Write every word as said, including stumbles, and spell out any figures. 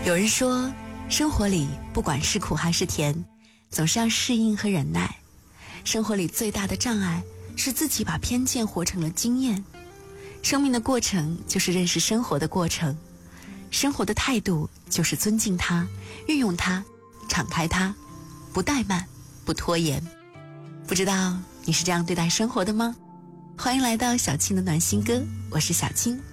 有人说，生活里不管是苦还是甜，总是要适应和忍耐。生活里最大的障碍是自己把偏见活成了经验。生命的过程就是认识生活的过程，生活的态度就是尊敬它，运用它，敞开它，不怠慢，不拖延。不知道你是这样对待生活的吗？欢迎来到小青的暖心歌，我是小青。